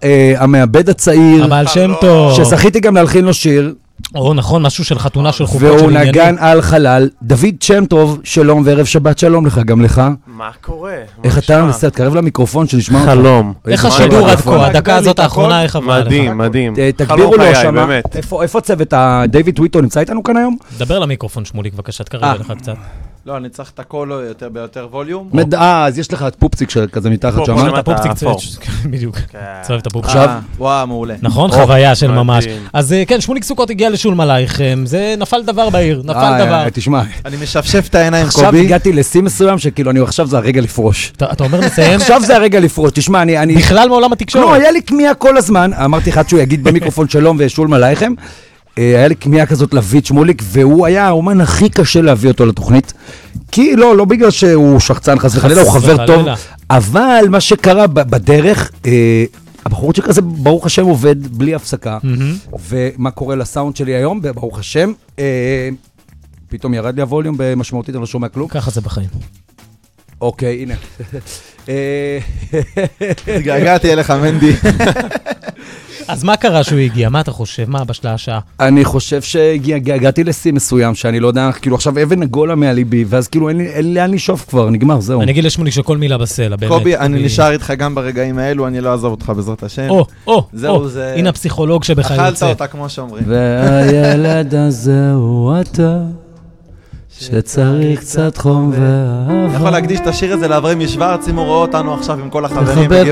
המעבד הצעיר. הבעל שם טוב. שזכיתי גם להלחין לו שיר. או נכון, משהו של חתונה של חופות של והוא עניינים. נגן על חלל. דוד שם טוב, שלום וערב שבת שלום לך, גם לך. מה קורה? איך אתה מנסה, תקרב למיקרופון שנשמע אותך. חלום. איך השידור עד כה? הדקה הזאת האחרונה, איך עברה לך? מדהים, מדהים. תגבירו לו שמה. איפה צוות? דיוויד טוויטו נמצא איתנו כאן היום? דבר למיקרופון שמוליק, בבקשה, תקרב אליך קצת. לא, אני צריך את הכל ביותר ווליום. אז יש לך פופסיק כזה מתחת שמה. את הפופסיק בדיוק. צועב את הפופסיק. וואו, מעולה. נכון, חוויה של ממש. אז כן, שמוליק סוכות הגיע לשול מלאכם, זה נפל דבר בעיר, נפל דבר. תשמע. אני משפשף את העיניים, עכשיו קובי. הגעתי לשיא מסוים שכאילו, עכשיו זה הרגע לפרוש. אתה אומר לסיים? עכשיו זה הרגע לפרוש. תשמע, אני... בכלל מעולם התקשורת. לא, היה לי כמיהה כל הזמן. אמרתי אחד שהוא יגיד במיקרופון שלום ושול מלאכם. היה לי כמיהה כזאת להביא את שמוליק, והוא היה האומן הכי קשה להביא אותו לתוכנית. כי לא בגלל שהוא שחצן חס וחלילה, הוא חבר טוב. אבל מה שקרה בדרך, הבחורצ'יק הזה, ברוך השם, עובד בלי הפסקה. ומה קורה לסאונד שלי היום, ברוך השם, פתאום ירד לי הווליום במשמעותית, אני לא שומע כלום. ככה זה בחיים. אוקיי, הנה. התגעגעתי אליך, מנדי. אז מה קרה שהוא הגיע? מה אתה חושב? מה בשלה השעה? אני חושב שהגעתי לשיא מסוים, שאני לא יודע, כאילו עכשיו אבן הגולה מהליבי, ואז כאילו אין לי לאן לשאוף כבר, נגמר, זהו. אני אגיד לשמוליק שכל מילה בסלע, באמת. קובי, אני נשאר איתך גם ברגעים האלו, אני לא אעזוב אותך בעזרת השם. הנה הפסיכולוג שבך יוצא. אכלת אותה כמו שאומרים. והילד הזה הוא אתה, שצריך קצת חום ואהבה. אני יכול להקדיש את השיר הזה לאברהם שוורץ, אם הוא רואה אותנו עכשיו עם כל החברים.